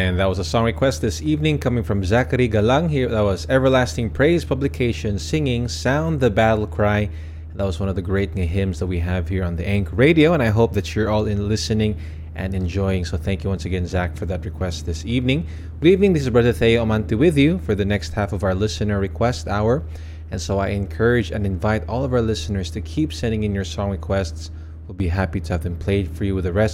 And that was a song request this evening coming from Zachary Galang here. That was Everlasting Praise Publication singing Sound the Battle Cry. That was one of the great hymns that we have here on the Anchor Radio, and I hope that you're all in listening and enjoying. So thank you once again, Zach, for that request this evening. Good evening. This is Brother Theo Amante with you for the next half of our listener request hour. And so I encourage and invite all of our listeners to keep sending in your song requests. We'll be happy to have them played for you with the rest